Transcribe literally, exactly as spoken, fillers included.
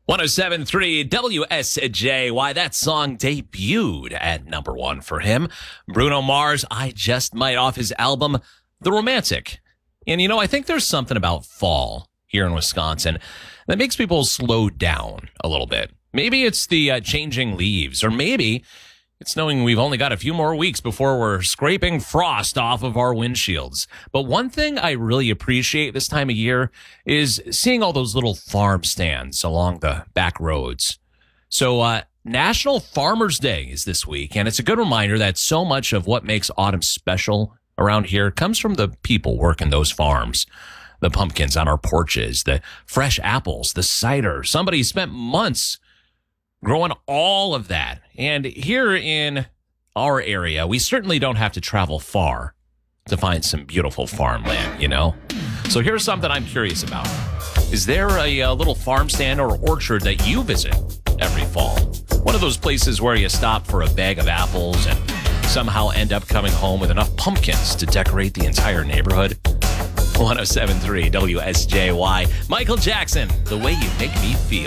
one oh seven point three W S J Y. That song debuted at number one for him. Bruno Mars, I Just Might, off his album, The Romantic. And, you know, I think there's something about fall here in Wisconsin that makes people slow down a little bit. Maybe it's the uh, changing leaves, or maybe it's knowing we've only got a few more weeks before we're scraping frost off of our windshields. But one thing I really appreciate this time of year is seeing all those little farm stands along the back roads. So uh, National Farmers Day is this week, and it's a good reminder that so much of what makes autumn special around here comes from the people working those farms. The pumpkins on our porches, the fresh apples, the cider. Somebody spent months growing all of that. And here in our area, we certainly don't have to travel far to find some beautiful farmland, you know? So here's something I'm curious about. Is there a, a little farm stand or orchard that you visit every fall? One of those places where you stop for a bag of apples and somehow end up coming home with enough pumpkins to decorate the entire neighborhood? one oh seven point three W S J Y. Michael Jackson, The Way You Make Me Feel.